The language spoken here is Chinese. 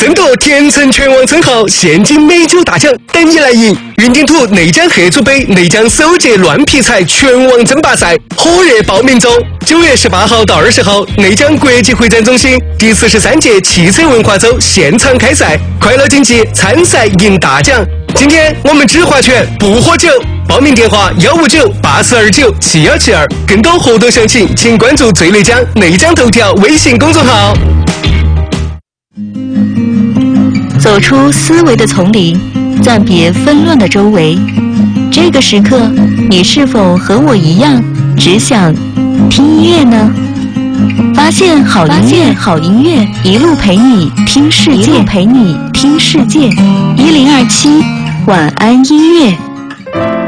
争夺甜橙拳王称号，现金美酒大奖等你来赢！云顶土内江合组杯内江首届乱劈柴拳王争霸赛火热报名中，9月18号到20号，内江国际会展中心第43届汽车文化周现场开赛，快乐竞技，参赛赢大奖。今天我们只划拳不喝酒，报名电话159-8429-7172，更多活动详情请关注最内江内江头条微信公众号。 走出思维的丛林，暂别纷乱的周围。这个时刻，你是否和我一样，只想听音乐呢？发现好音乐，一路陪你听世界，1027晚安音乐。